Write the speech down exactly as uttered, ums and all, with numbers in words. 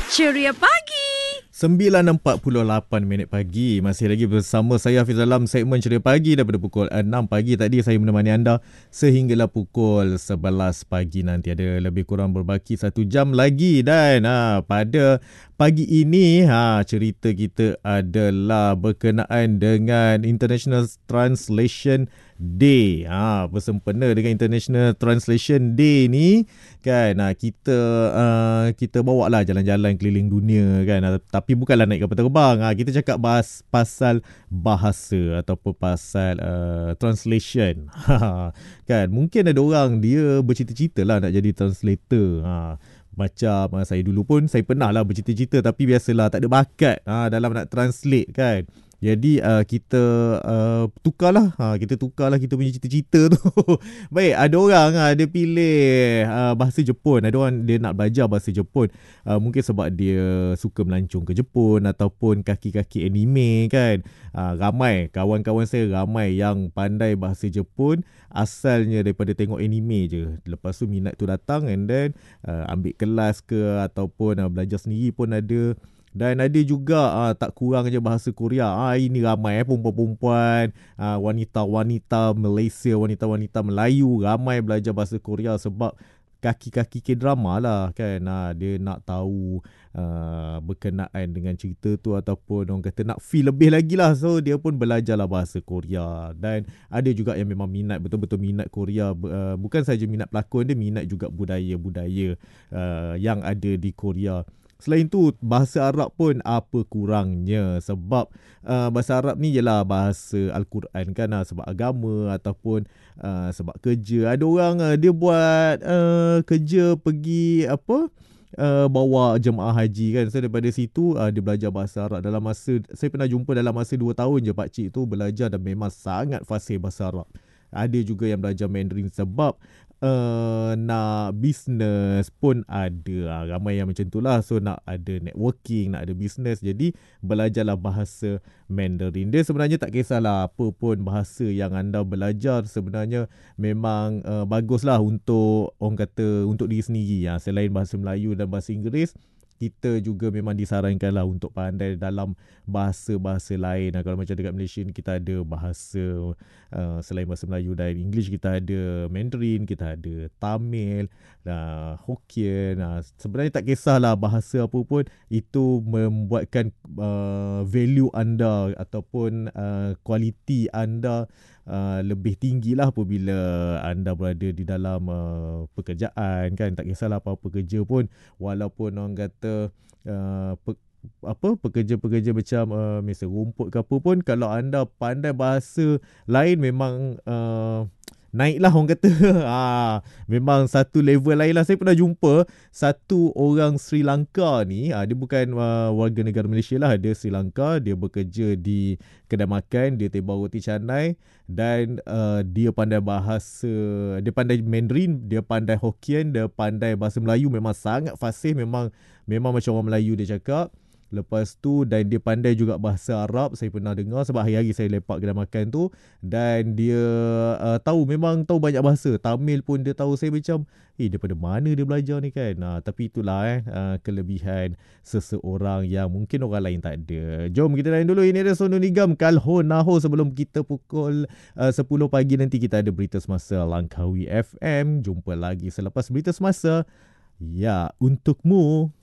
Ceria pagi. sembilan empat puluh lapan minit pagi. Masih lagi bersama saya Hafiz dalam segmen Ceria Pagi daripada pukul enam pagi tadi saya menemani anda sehinggalah pukul sebelas pagi nanti. Ada lebih kurang berbaki satu jam lagi dan ha, pada pagi ini ha, cerita kita adalah berkenaan dengan International Translation Day. Ha, bersempena dengan International Translation Day ni kan, ha, kita uh, kita bawa lah jalan-jalan keliling dunia kan, ha, tapi bukanlah naik kapal terbang. Ha, kita cakap bahas pasal bahasa ataupun pasal uh, translation. Kan, mungkin ada orang dia bercita-cita lah nak jadi translator. Ha, macam uh, saya dulu pun saya pernah lah bercita-cita, tapi biasalah tak ada bakat ha, dalam nak translate kan. Jadi uh, kita uh, tukarlah ha, kita tukarlah kita punya cita-cita tu. Baik, ada orang ha, dia pilih uh, bahasa Jepun, ada orang dia nak belajar bahasa Jepun, uh, mungkin sebab dia suka melancong ke Jepun ataupun kaki-kaki anime kan. Uh, ramai kawan-kawan saya ramai yang pandai bahasa Jepun asalnya daripada tengok anime je. Lepas tu minat tu datang and then uh, ambil kelas ke ataupun uh, belajar sendiri pun ada. Dan ada juga uh, tak kurang je bahasa Korea. Ah, ini ramai eh, perempuan-perempuan, uh, wanita-wanita Malaysia, wanita-wanita Melayu ramai belajar bahasa Korea sebab kaki-kaki K-drama lah kan. Uh, dia nak tahu uh, berkenaan dengan cerita tu ataupun orang kata nak feel lebih lagi lah. So dia pun belajarlah bahasa Korea. Dan ada juga yang memang minat, betul-betul minat Korea. Uh, bukan saja minat pelakon, dia minat juga budaya-budaya uh, yang ada di Korea. Selain tu, bahasa Arab pun apa kurangnya, sebab uh, bahasa Arab ni ialah bahasa Al-Quran kan, uh, sebab agama ataupun uh, sebab kerja. Ada orang uh, dia buat uh, kerja pergi apa uh, bawa jemaah haji kan. So daripada situ uh, dia belajar bahasa Arab. Dalam masa, saya pernah jumpa dalam masa dua tahun je pakcik tu belajar dan memang sangat fasih bahasa Arab. Ada juga yang belajar Mandarin sebab uh, nak bisnes pun ada. Ramai yang macam tu lah. So nak ada networking, nak ada bisnes. Jadi belajarlah bahasa Mandarin. Dia sebenarnya tak kisahlah apa pun bahasa yang anda belajar. Sebenarnya memang uh, baguslah untuk orang kata untuk diri sendiri. Ya. Selain bahasa Melayu dan bahasa Inggeris, kita juga memang disarankanlah untuk pandai dalam bahasa-bahasa lain. Kalau macam dekat Malaysia ni kita ada bahasa uh, selain bahasa Melayu dan English, kita ada Mandarin, kita ada Tamil, uh, Hokkien. Uh, sebenarnya tak kisahlah bahasa apa pun, itu membuatkan uh, value anda ataupun uh, kualiti anda Uh, lebih tinggilah apabila anda berada di dalam uh, pekerjaan kan. Tak kisahlah apa-apa kerja pun, walaupun orang kata uh, pe- apa pekerja-pekerja macam uh, mesra rumput ke apa pun, kalau anda pandai bahasa lain memang uh, naiklah orang kata. ha, memang satu level lain lah. Saya pernah jumpa satu orang Sri Lanka ni, ha, dia bukan uh, warga negara Malaysia lah, dia Sri Lanka, dia bekerja di kedai makan, dia tebak roti canai dan uh, dia pandai bahasa, dia pandai Mandarin, dia pandai Hokkien, dia pandai bahasa Melayu, memang sangat fasih, memang memang macam orang Melayu dia cakap. Lepas tu, dan dia pandai juga bahasa Arab. Saya pernah dengar sebab hari-hari saya lepak kedai makan tu. Dan dia uh, tahu, memang tahu banyak bahasa. Tamil pun dia tahu. Saya macam, eh daripada mana dia belajar ni kan. Nah, tapi itulah eh uh, kelebihan seseorang yang mungkin orang lain tak ada. Jom kita lain dulu. Ini ada Sonu Nigam, Kalho Naho. Sebelum kita pukul uh, sepuluh pagi nanti kita ada Berita Semasa Langkawi F M. Jumpa lagi selepas Berita Semasa. Ya, untukmu.